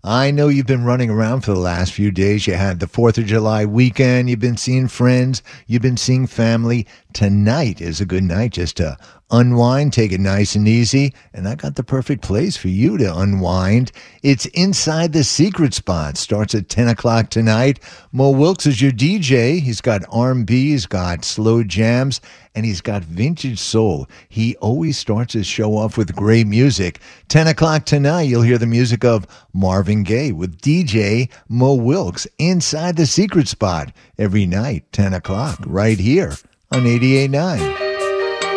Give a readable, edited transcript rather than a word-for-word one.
I know you've been running around for the last few days. You had the 4th of July weekend. You've been seeing friends. You've been seeing family. Tonight is a good night just to unwind, take it nice and easy. And I got the perfect place for you to unwind. It's Inside the Secret Spot. Starts at 10 o'clock tonight. Mo Wilkes is your DJ. He's got R&B, he's got slow jams, and he's got vintage soul. He always starts his show off with great music. 10 o'clock tonight, you'll hear the music of Marvin Gaye with DJ Mo Wilkes. Inside the Secret Spot every night, 10 o'clock, right here on 88.9.